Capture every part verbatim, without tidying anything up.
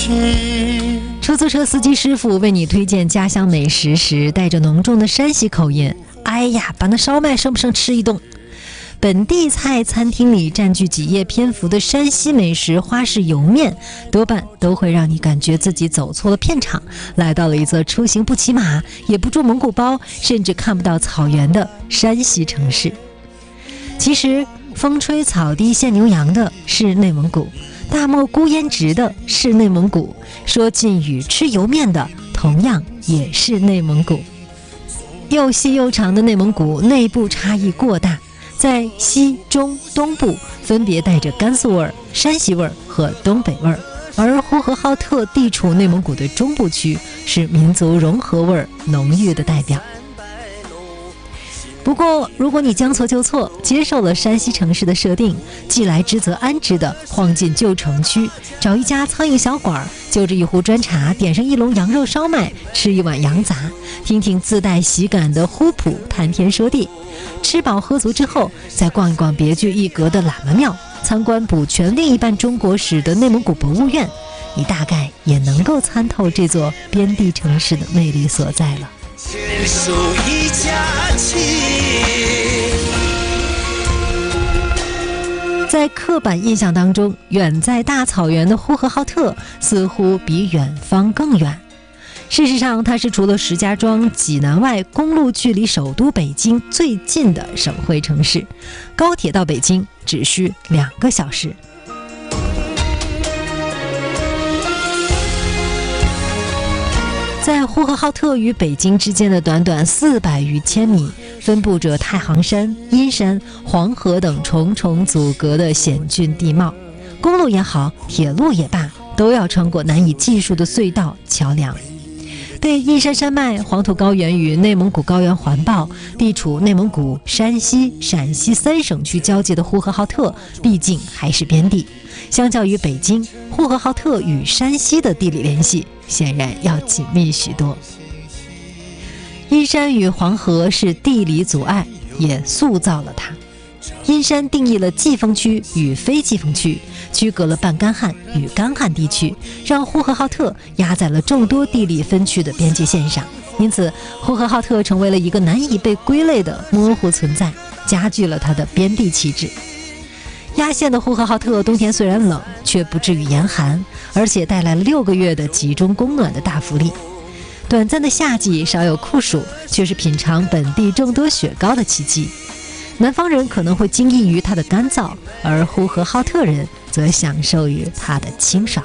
去。 出租车司机师傅为你推荐家乡美食时，带着浓重的山西口音：“哎呀，把那烧麦剩不剩吃一顿？”本地菜餐厅里占据几页篇幅的山西美食花式油面，多半都会让你感觉自己走错了片场，来到了一座出行不骑马，也不住蒙古包，甚至看不到草原的山西城市。其实，风吹草低见牛羊的是内蒙古，大漠孤烟直的是内蒙古，说晋语吃油面的同样也是内蒙古。又细又长的内蒙古内部差异过大，在西中东部分别带着甘肃味儿、山西味儿和东北味儿，而呼和浩特地处内蒙古的中部区，是民族融合味儿浓郁的代表。不过，如果你将错就错，接受了山西城市的设定，既来之则安之的晃进旧城区，找一家苍蝇小馆，就着一壶砖茶，点上一笼羊肉烧麦，吃一碗羊杂，听听自带喜感的呼普谈天说地，吃饱喝足之后，再逛一逛别具一格的喇嘛庙，参观补全另一半中国史的内蒙古博物院，你大概也能够参透这座边地城市的魅力所在了。 牵手一家亲。 在刻板印象当中，远在大草原的呼和浩特似乎比远方更远。事实上，它是除了石家庄、济南外，公路距离首都北京最近的省会城市，高铁到北京只需两个小时。在呼和浩特与北京之间的短短四百余千米，分布着太行山、阴山、黄河等重重阻隔的险峻地貌，公路也好，铁路也罢，都要穿过难以计数的隧道、桥梁。被阴山山脉、黄土高原与内蒙古高原环抱，地处内蒙古、山西、陕西三省区交界的呼和浩特，毕竟还是边地。相较于北京，呼和浩特与山西的地理联系显然要紧密许多。阴山与黄河是地理阻碍，也塑造了它。阴山定义了季风区与非季风区，区隔了半干旱与干旱地区，让呼和浩特压在了众多地理分区的边界线上。因此，呼和浩特成为了一个难以被归类的模糊存在，加剧了它的边地气质。压线的呼和浩特冬天虽然冷，却不至于严寒，而且带来了六个月的集中供暖的大福利。短暂的夏季少有酷暑，却是品尝本地众多雪糕的奇迹。南方人可能会惊异于它的干燥，而呼和浩特人则享受于它的清爽。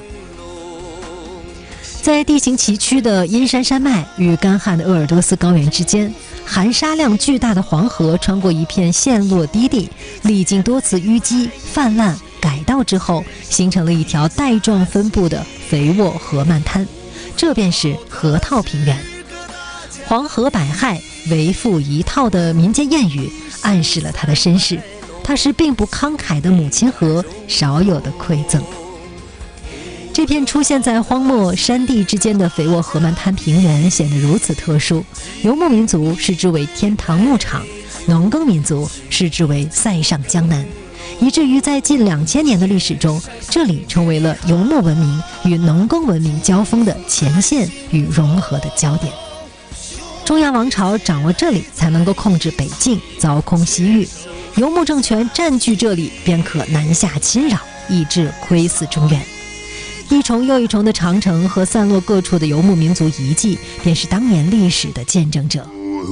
在地形崎岖的阴山山脉与干旱的鄂尔多斯高原之间，含沙量巨大的黄河穿过一片陷落低地，历经多次淤积、泛滥、改道之后，形成了一条带状分布的肥沃河漫滩，这便是河套平原。黄河百害，为富一套的民间谚语暗示了它的身世，它是并不慷慨的母亲河少有的馈赠。这片出现在荒漠山地之间的肥沃河漫滩平原显得如此特殊，游牧民族视之为天堂牧场，农耕民族视之为塞上江南，以至于在近两千年的历史中，这里成为了游牧文明与农耕文明交锋的前线与融合的焦点。中亚王朝掌握这里，才能够控制北境，凿空西域，游牧政权占据这里，便可南下侵扰，以致窥伺中原。一重又一重的长城和散落各处的游牧民族遗迹，便是当年历史的见证者。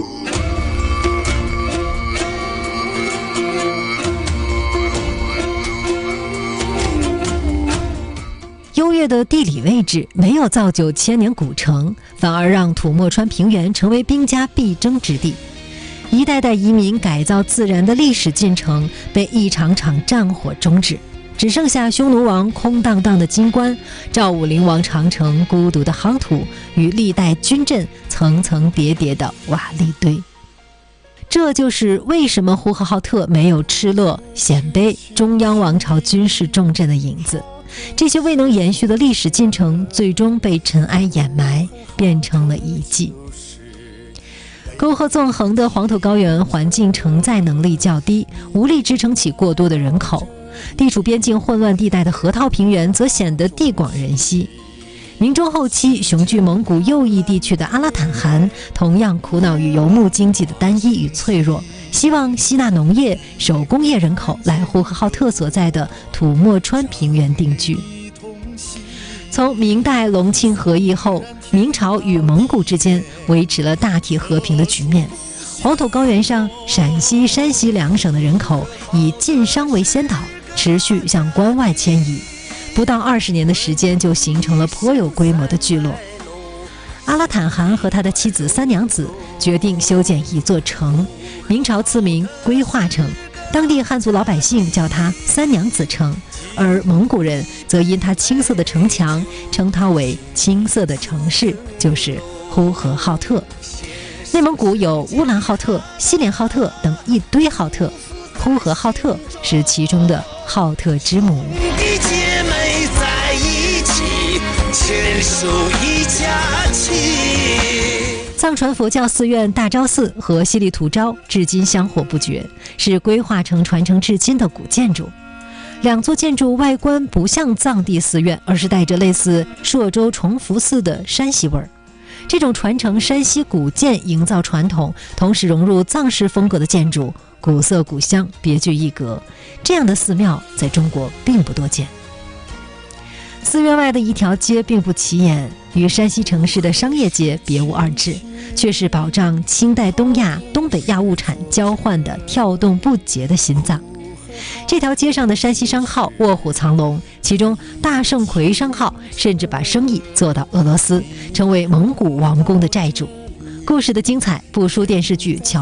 优越的地理位置没有造就千年古城，反而让土默川平原成为兵家必争之地。一代代移民改造自然的历史进程被一场场战火终止，只剩下匈奴王空荡荡的金棺，赵武灵王长城孤独的夯土与历代军阵层层叠叠的瓦砾堆。这就是为什么呼和浩特没有敕勒、鲜卑、中央王朝军事重镇的影子。这些未能延续的历史进程，最终被尘埃掩埋，变成了遗迹。沟壑纵横的黄土高原环境承载能力较低，无力支撑起过多的人口。地处边境混乱地带的河套平原则显得地广人稀。 明中后期，雄踞蒙古右翼地区的阿拉坦汗同样苦恼于游牧经济的单一与脆弱，希望吸纳农业、手工业人口来呼和浩特所在的土默川平原定居。从明代隆庆和议后，明朝与蒙古之间维持了大体和平的局面。黄土高原上，陕西、山西两省的人口以晋商为先导，持续向关外迁移。不到二十年的时间，就形成了颇有规模的聚落。阿拉坦汗和他的妻子三娘子决定修建一座城，明朝赐名归化城，当地汉族老百姓叫它三娘子城，而蒙古人则因它青色的城墙称它为青色的城市，就是呼和浩特。内蒙古有乌兰浩特、锡连浩特等一堆浩特，呼和浩特是其中的浩特之母。 的姐妹在一起，牵手一家亲。 藏传佛教寺院大昭寺和西里图昭至今香火不绝，是归化城传承至今的古建筑。两座建筑外观不像藏地寺院，而是带着类似朔州崇福寺的山西味儿。这种传承山西古建、营造传统，同时融入藏式风格的建筑，古色古香，别具一格。这样的寺庙在中国并不多见。寺院外的一条街并不起眼，与山西城市的商业街别无二致，却是保障清代东亚、东北亚物产交换的跳动不竭的心脏。这条街上的山西商号卧虎藏龙，其中大盛魁商号甚至把生意做到俄罗斯，成为蒙古王宫的债主。故事的精彩不输电视剧《乔